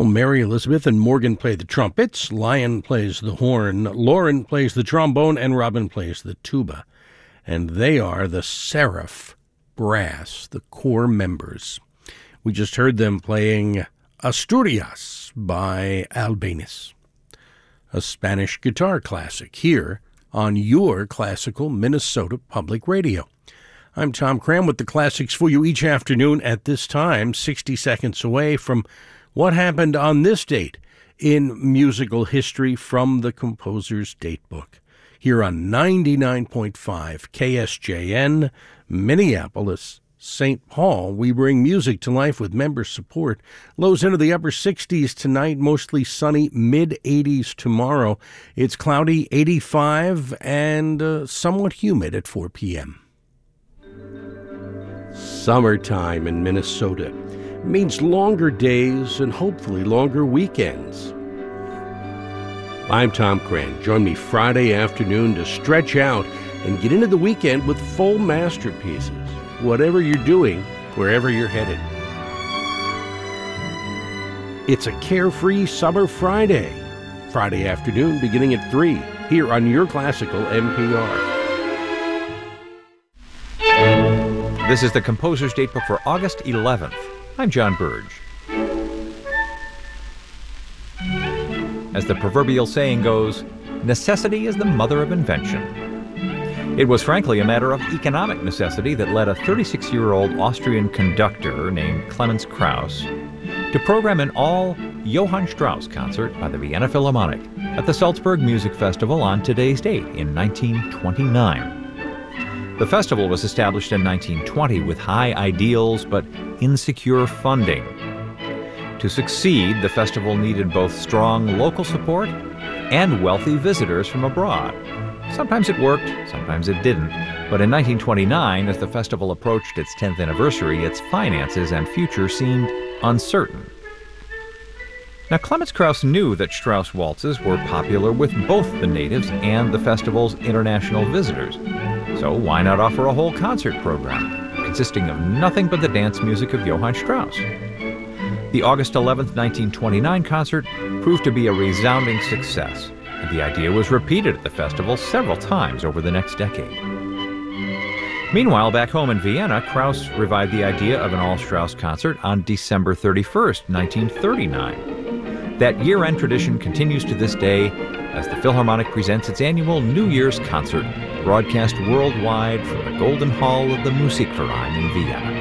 Well, Mary Elizabeth and Morgan play the trumpets, Lion plays the horn, Lauren plays the trombone, and Robin plays the tuba. And they are the Seraph Brass, the core members. We just heard them playing Asturias by Albéniz, a Spanish guitar classic here on your classical Minnesota Public Radio. I'm Tom Cram with the classics for you each afternoon at this time, 60 seconds away from what happened on this date in musical history from the composer's datebook. Here on 99.5 KSJN, Minneapolis, St. Paul, we bring music to life with member support. Lows into the upper 60s tonight, mostly sunny, mid-80s tomorrow. It's cloudy, 85, and somewhat humid at 4 p.m. Summertime in Minnesota means longer days and hopefully longer weekends. I'm Tom Cran. Join me Friday afternoon to stretch out and get into the weekend with full masterpieces. Whatever you're doing, wherever you're headed. It's a carefree summer Friday. Friday afternoon beginning at 3 here on your classical NPR. This is the Composer's Datebook for August 11th. I'm John Burge. As the proverbial saying goes, necessity is the mother of invention. It was frankly a matter of economic necessity that led a 36-year-old Austrian conductor named Clemens Krauss to program an all-Johann Strauss concert by the Vienna Philharmonic at the Salzburg Music Festival on today's date in 1929. The festival was established in 1920 with high ideals but insecure funding. To succeed, the festival needed both strong local support and wealthy visitors from abroad. Sometimes it worked, sometimes it didn't. But in 1929, as the festival approached its 10th anniversary, its finances and future seemed uncertain. Now, Clemens Krauss knew that Strauss waltzes were popular with both the natives and the festival's international visitors. So why not offer a whole concert program consisting of nothing but the dance music of Johann Strauss? The August 11th, 1929 concert proved to be a resounding success, and the idea was repeated at the festival several times over the next decade. Meanwhile, back home in Vienna, Krauss revived the idea of an all-Strauss concert on December 31st, 1939. That year-end tradition continues to this day as the Philharmonic presents its annual New Year's concert, broadcast worldwide from the Golden Hall of the Musikverein in Vienna.